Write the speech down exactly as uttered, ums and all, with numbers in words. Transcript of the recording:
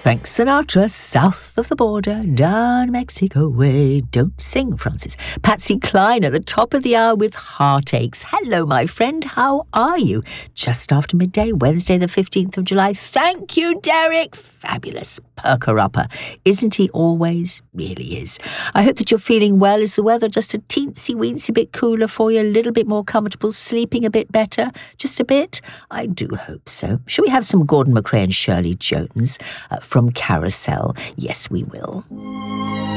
Frank Sinatra, south of the border, down Mexico way. Don't sing, Francis. Patsy Cline at the top of the hour with Heartaches. Hello, my friend. How are you? Just after midday, Wednesday the fifteenth of July. Thank you, Derek. Fabulous. Perker-upper. Isn't he always? Really is. I hope that you're feeling well. Is the weather just a teensy-weensy bit cooler for you? A little bit more comfortable? Sleeping a bit better? Just a bit? I do hope so. Shall we have some Gordon MacRae and Shirley Jones uh, from Carousel? Yes, we will.